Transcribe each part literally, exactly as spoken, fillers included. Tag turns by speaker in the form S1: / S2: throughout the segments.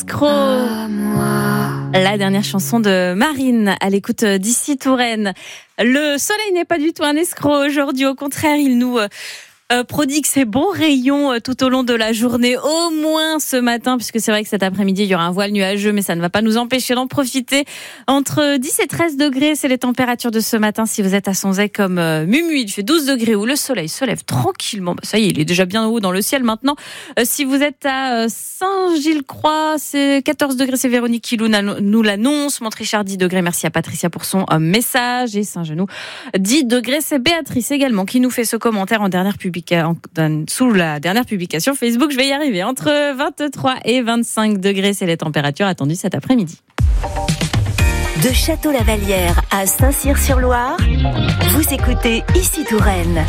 S1: escroc. La dernière chanson de Marine à l'écoute d'ici Touraine. Le soleil n'est pas du tout un escroc aujourd'hui, au contraire, il nous euh, euh, prodigue ses bons rayons euh, tout au long de la journée, au moins ce matin, puisque c'est vrai que cet après-midi il y aura un voile nuageux, mais ça ne va pas nous empêcher d'en profiter. Entre dix et treize degrés, c'est les températures de ce matin. Si vous êtes à Sonzay comme euh, Mumu, il fait douze degrés, où le soleil se lève tranquillement. Bah, ça y est, il est déjà bien haut dans le ciel maintenant. Euh, si vous êtes à euh, Saint-Gilles-Croix, c'est quatorze degrés, c'est Véronique qui nous l'annonce. Montrichard, dix degrés, merci à Patricia pour son euh, message. Et Saint-Genoux, dix degrés, c'est Béatrice également qui nous fait ce commentaire en dernière publication, sous la dernière publication Facebook. Je vais y arriver. Entre vingt-trois et vingt-cinq degrés, c'est les températures attendues cet après-midi.
S2: De Château-Lavallière à Saint-Cyr-sur-Loire, vous écoutez Ici Touraine.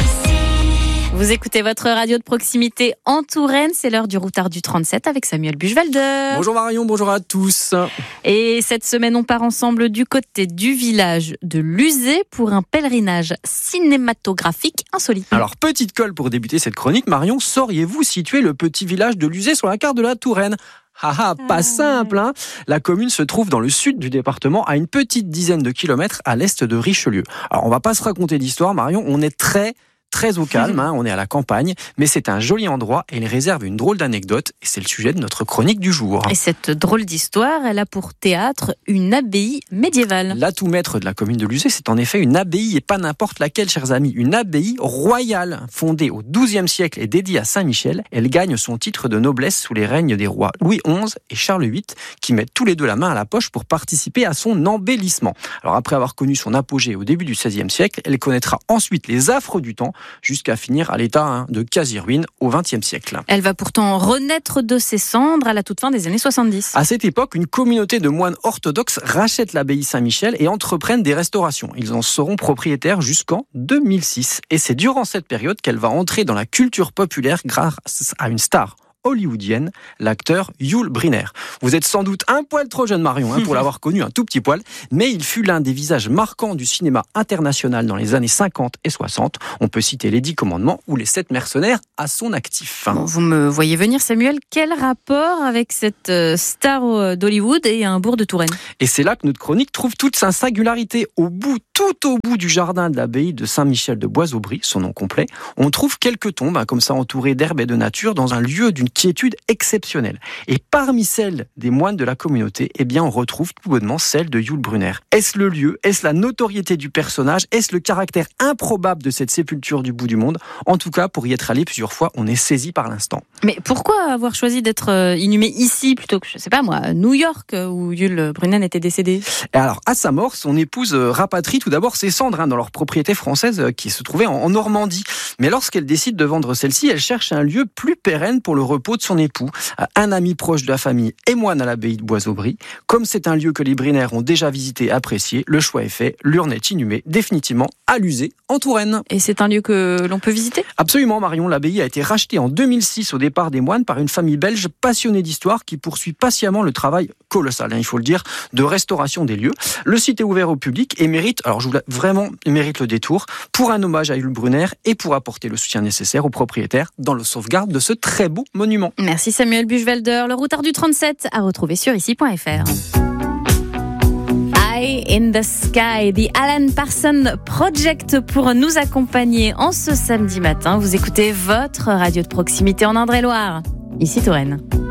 S1: Vous écoutez votre radio de proximité en Touraine. C'est l'heure du routard du trente-sept avec Samuel Buchwalder.
S3: Bonjour Marion, bonjour à tous.
S1: Et cette semaine, on part ensemble du côté du village de Luzé pour un pèlerinage cinématographique insolite.
S3: Alors, petite colle pour débuter cette chronique. Marion, sauriez-vous situer le petit village de Luzé sur la carte de la Touraine ? Haha, pas simple, hein. La commune se trouve dans le sud du département, à une petite dizaine de kilomètres à l'est de Richelieu. Alors, on va pas se raconter d'histoire, Marion, on est très... très au calme, hein, on est à la campagne, mais c'est un joli endroit et il réserve une drôle d'anecdote et c'est le sujet de notre chronique du jour.
S1: Et cette drôle d'histoire, elle a pour théâtre une abbaye médiévale.
S3: L'atout maître de la commune de Luzé, c'est en effet une abbaye et pas n'importe laquelle, chers amis, une abbaye royale fondée au douzième siècle et dédiée à Saint-Michel. Elle gagne son titre de noblesse sous les règnes des rois Louis onze et Charles huit qui mettent tous les deux la main à la poche pour participer à son embellissement. Alors après avoir connu son apogée au début du seizième siècle, elle connaîtra ensuite les affres du temps jusqu'à finir à l'état hein, de quasi-ruine au vingtième siècle.
S1: Elle va pourtant renaître de ses cendres à la toute fin des années soixante-dix.
S3: À cette époque, une communauté de moines orthodoxes rachète l'abbaye Saint-Michel et entreprennent des restaurations. Ils en seront propriétaires jusqu'en deux mille six. Et c'est durant cette période qu'elle va entrer dans la culture populaire grâce à une star hollywoodienne, l'acteur Yul Brynner. Vous êtes sans doute un poil trop jeune, Marion, hein, pour l'avoir connu, un tout petit poil, mais il fut l'un des visages marquants du cinéma international dans les années cinquante et soixante. On peut citer Les Dix Commandements ou Les Sept Mercenaires à son actif.
S1: Bon, vous me voyez venir, Samuel. Quel rapport avec cette star d'Hollywood et un bourg de Touraine ?
S3: Et c'est là que notre chronique trouve toute sa singularité. Au bout, tout au bout du jardin de l'abbaye de Saint-Michel de Bois-Aubry, son nom complet, on trouve quelques tombes, hein, comme ça entourées d'herbes et de nature, dans un lieu d'une quiétude exceptionnelle. Et parmi celles des moines de la communauté, eh bien, on retrouve tout bonnement celle de Yul Brynner. Est-ce le lieu ? Est-ce la notoriété du personnage ? Est-ce le caractère improbable de cette sépulture du bout du monde ? En tout cas, pour y être allé plusieurs fois, on est saisi par l'instant.
S1: Mais pourquoi avoir choisi d'être inhumé ici plutôt que, je sais pas moi, à New York, où Yul Brynner était décédé ?
S3: Et alors, à sa mort, son épouse rapatrie tout d'abord ses cendres hein, dans leur propriété française qui se trouvait en, en Normandie. Mais lorsqu'elle décide de vendre celle-ci, elle cherche un lieu plus pérenne pour le repos de son époux. Un ami proche de la famille est moine à l'abbaye de Bois-Aubry. Comme c'est un lieu que les Brynner ont déjà visité et apprécié, le choix est fait. L'urne est inhumée définitivement à Luzé, en Touraine.
S1: Et c'est un lieu que l'on peut visiter ?
S3: Absolument, Marion. L'abbaye a été rachetée en deux mille six au départ des moines par une famille belge passionnée d'histoire qui poursuit patiemment le travail colossal, hein, il faut le dire, de restauration des lieux. Le site est ouvert au public et mérite, alors je vous vraiment, mérite le détour pour un hommage à Yul Brynner et pour apporter le soutien nécessaire aux propriétaires dans le sauvegarde de ce très beau monument.
S1: Merci Samuel Buchwalder. Le routard du trente-sept à retrouver sur ici point f r. Eye in the Sky, the Alan Parsons Project pour nous accompagner en ce samedi matin. Vous écoutez votre radio de proximité en Indre-et-Loire, ici Touraine.